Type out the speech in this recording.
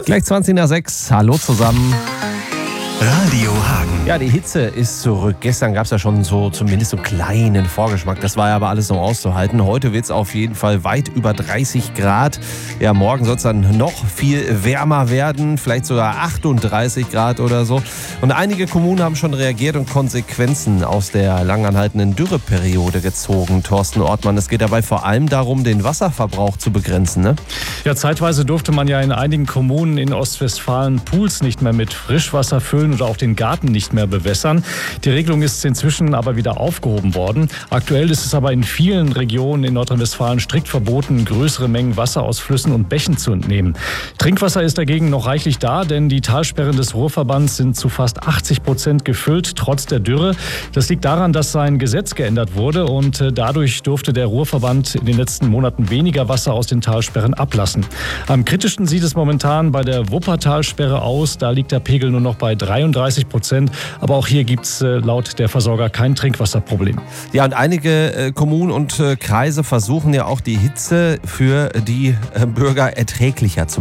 Gleich 20:06. Hallo zusammen. Radio Hagen. Ja, die Hitze ist zurück. Gestern gab es ja schon zumindest so einen kleinen Vorgeschmack. Das war ja aber alles noch auszuhalten. Heute wird es auf jeden Fall weit über 30 Grad. Ja, morgen soll es dann noch viel wärmer werden. Vielleicht sogar 38 Grad oder so. Und einige Kommunen haben schon reagiert und Konsequenzen aus der langanhaltenden Dürreperiode gezogen. Thorsten Ortmann, es geht dabei vor allem darum, den Wasserverbrauch zu begrenzen, ne? Ja, zeitweise durfte man ja in einigen Kommunen in Ostwestfalen Pools nicht mehr mit Frischwasser füllen oder auch den Garten nicht mehr bewässern. Die Regelung ist inzwischen aber wieder aufgehoben worden. Aktuell ist es aber in vielen Regionen in Nordrhein-Westfalen strikt verboten, größere Mengen Wasser aus Flüssen und Bächen zu entnehmen. Trinkwasser ist dagegen noch reichlich da, denn die Talsperren des Ruhrverbands sind zu fast 80% gefüllt, trotz der Dürre. Das liegt daran, dass sein Gesetz geändert wurde und dadurch durfte der Ruhrverband in den letzten Monaten weniger Wasser aus den Talsperren ablassen. Am kritischsten sieht es momentan bei der Wuppertalsperre aus. Da liegt der Pegel nur noch bei 33%. Aber auch hier gibt es laut der Versorger kein Trinkwasserproblem. Ja, und einige Kommunen und Kreise versuchen ja auch die Hitze für die Bürger erträglicher zu